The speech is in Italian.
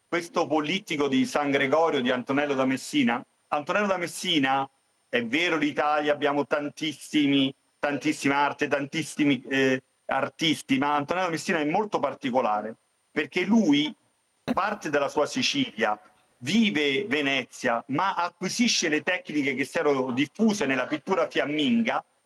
questo politico di San Gregorio, di Antonello da Messina. Antonello da Messina, è vero, l'Italia abbiamo tantissima arte, tantissimi artisti, ma Antonello da Messina è molto particolare, perché lui parte dalla sua Sicilia, vive Venezia, ma acquisisce le tecniche che si erano diffuse nella pittura fiamminga